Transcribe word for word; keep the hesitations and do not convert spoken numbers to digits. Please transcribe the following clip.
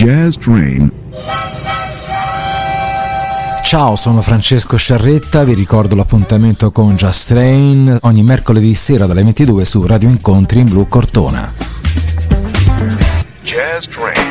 Jazz Train. Ciao, sono Francesco Sciarretta, vi ricordo l'appuntamento con Jazz Train ogni mercoledì sera dalle ventidue su Radio Incontri in Blu Cortona. Jazz Train.